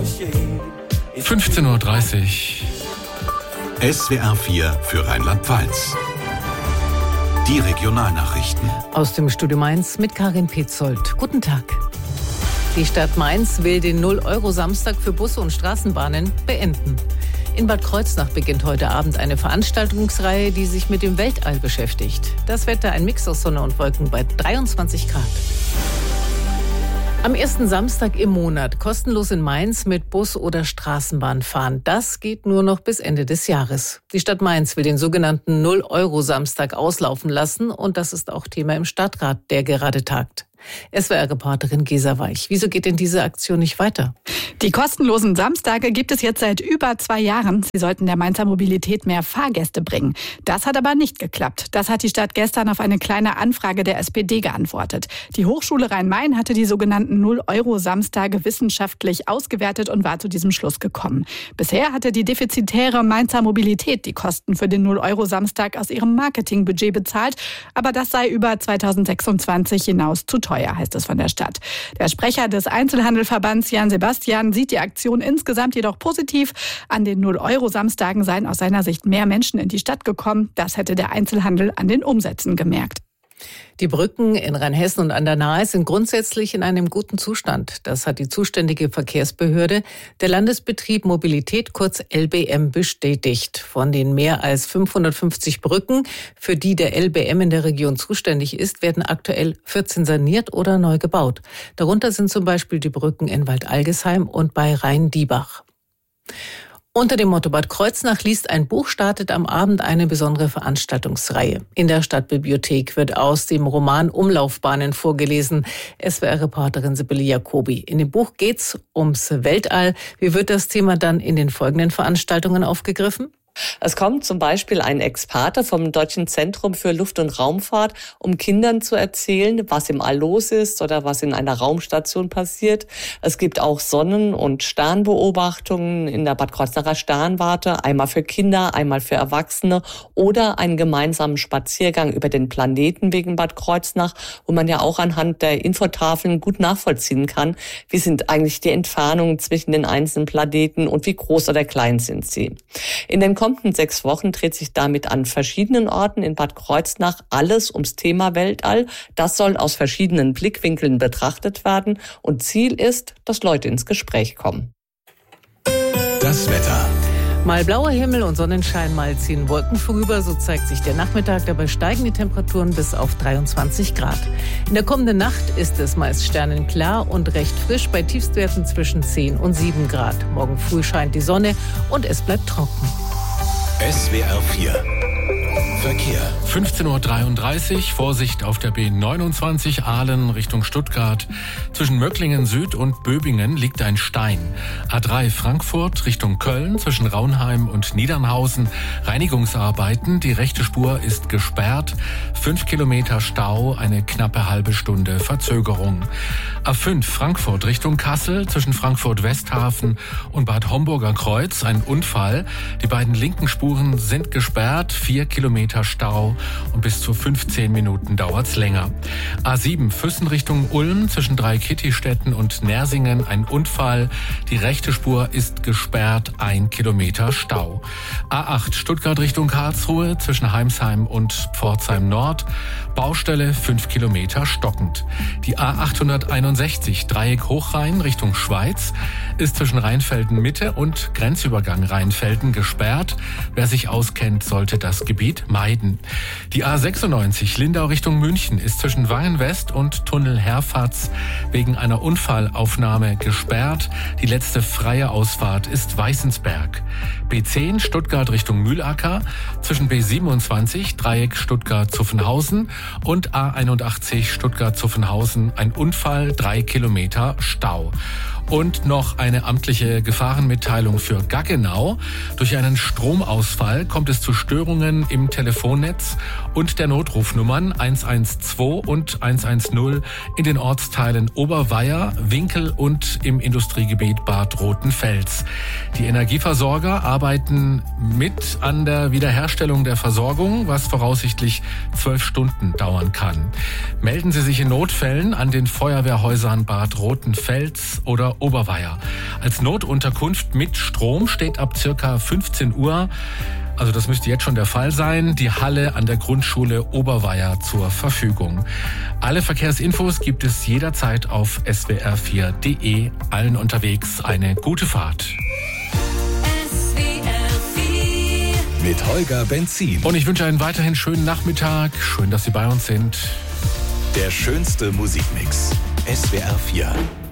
15:30 Uhr. SWR 4 für Rheinland-Pfalz. Die Regionalnachrichten. Aus dem Studio Mainz mit Karin Petzold. Guten Tag. Die Stadt Mainz will den 0-Euro-Samstag für Busse und Straßenbahnen beenden. In Bad Kreuznach beginnt heute Abend eine Veranstaltungsreihe, die sich mit dem Weltall beschäftigt. Das Wetter ein Mix aus Sonne und Wolken bei 23 Grad. Am ersten Samstag im Monat kostenlos in Mainz mit Bus oder Straßenbahn fahren. Das geht nur noch bis Ende des Jahres. Die Stadt Mainz will den sogenannten 0-Euro-Samstag auslaufen lassen und das ist auch Thema im Stadtrat, der gerade tagt. SWR-Reporterin Gesa Weich. Wieso geht denn diese Aktion nicht weiter? Die kostenlosen Samstage gibt es jetzt seit über 2 Jahren. Sie sollten der Mainzer Mobilität mehr Fahrgäste bringen. Das hat aber nicht geklappt. Das hat die Stadt gestern auf eine kleine Anfrage der SPD geantwortet. Die Hochschule Rhein-Main hatte die sogenannten 0-Euro-Samstage wissenschaftlich ausgewertet und war zu diesem Schluss gekommen. Bisher hatte die defizitäre Mainzer Mobilität die Kosten für den 0-Euro-Samstag aus ihrem Marketingbudget bezahlt. Aber das sei über 2026 hinaus zu teuer, heißt es von der Stadt. Der Sprecher des Einzelhandelverbands Jan Sebastian sieht die Aktion insgesamt jedoch positiv. An den 0-Euro-Samstagen seien aus seiner Sicht mehr Menschen in die Stadt gekommen. Das hätte der Einzelhandel an den Umsätzen gemerkt. Die Brücken in Rheinhessen und an der Nahe sind grundsätzlich in einem guten Zustand. Das hat die zuständige Verkehrsbehörde, der Landesbetrieb Mobilität, kurz LBM, bestätigt. Von den mehr als 550 Brücken, für die der LBM in der Region zuständig ist, werden aktuell 14 saniert oder neu gebaut. Darunter sind zum Beispiel die Brücken in Waldalgesheim und bei Rhein-Diebach. Unter dem Motto Bad Kreuznach liest ein Buch startet am Abend eine besondere Veranstaltungsreihe. In der Stadtbibliothek wird aus dem Roman Umlaufbahnen vorgelesen. SWR-Reporterin Sibylle Jacobi. In dem Buch geht's ums Weltall. Wie wird das Thema dann in den folgenden Veranstaltungen aufgegriffen? Es kommt zum Beispiel ein Experte vom Deutschen Zentrum für Luft- und Raumfahrt, um Kindern zu erzählen, was im All los ist oder was in einer Raumstation passiert. Es gibt auch Sonnen- und Sternbeobachtungen in der Bad Kreuznacher Sternwarte, einmal für Kinder, einmal für Erwachsene oder einen gemeinsamen Spaziergang über den Planeten wegen Bad Kreuznach, wo man ja auch anhand der Infotafeln gut nachvollziehen kann, wie sind eigentlich die Entfernungen zwischen den einzelnen Planeten und wie groß oder klein sind sie. In den kommenden 6 Wochen dreht sich damit an verschiedenen Orten in Bad Kreuznach alles ums Thema Weltall. Das soll aus verschiedenen Blickwinkeln betrachtet werden und Ziel ist, dass Leute ins Gespräch kommen. Das Wetter. Mal blauer Himmel und Sonnenschein, mal ziehen Wolken vorüber. So zeigt sich der Nachmittag. Dabei steigen die Temperaturen bis auf 23 Grad. In der kommenden Nacht ist es meist sternenklar und recht frisch bei Tiefstwerten zwischen 10 und 7 Grad. Morgen früh scheint die Sonne und es bleibt trocken. SWR 4 Verkehr. 15:33 Uhr, Vorsicht auf der B29 Aalen Richtung Stuttgart. Zwischen Möcklingen Süd und Böbingen liegt ein Stein. A3 Frankfurt Richtung Köln zwischen Raunheim und Niedernhausen. Reinigungsarbeiten, die rechte Spur ist gesperrt. 5 Kilometer Stau, eine knappe halbe Stunde Verzögerung. A5 Frankfurt Richtung Kassel zwischen Frankfurt Westhafen und Bad Homburger Kreuz ein Unfall. Die beiden linken Spuren sind gesperrt, 4 Kilometer Stau und bis zu 15 Minuten dauert's länger. A7 Füssen Richtung Ulm zwischen Dreikittistetten und Nersingen ein Unfall. Die rechte Spur ist gesperrt, 1 Kilometer Stau. A8 Stuttgart Richtung Karlsruhe zwischen Heimsheim und Pforzheim Nord. Baustelle 5 Kilometer stockend. Die A861 Dreieck Hochrhein Richtung Schweiz ist zwischen Rheinfelden Mitte und Grenzübergang Rheinfelden gesperrt. Wer sich auskennt, sollte das Gebiet meiden. Die A96 Lindau Richtung München ist zwischen Wangen West und Tunnel Herfatz wegen einer Unfallaufnahme gesperrt. Die letzte freie Ausfahrt ist Weißensberg. B10 Stuttgart Richtung Mühlacker zwischen B27 Dreieck Stuttgart-Zuffenhausen und A81 Stuttgart-Zuffenhausen ein Unfall, 3 Kilometer Stau. Und noch eine amtliche Gefahrenmitteilung für Gaggenau. Durch einen Stromausfall kommt es zu Störungen im Telefonnetz und der Notrufnummern 112 und 110 in den Ortsteilen Oberweier, Winkel und im Industriegebiet Bad Rotenfels. Die Energieversorger arbeiten mit an der Wiederherstellung der Versorgung, was voraussichtlich 12 Stunden dauern kann. Melden Sie sich in Notfällen an den Feuerwehrhäusern Bad Rotenfels oder Oberweier. Als Notunterkunft mit Strom steht ab circa 15 Uhr, also das müsste jetzt schon der Fall sein, die Halle an der Grundschule Oberweier zur Verfügung. Alle Verkehrsinfos gibt es jederzeit auf swr4.de. Allen unterwegs eine gute Fahrt. Mit Holger Benzin. Und ich wünsche einen weiterhin schönen Nachmittag. Schön, dass Sie bei uns sind. Der schönste Musikmix. SWR 4.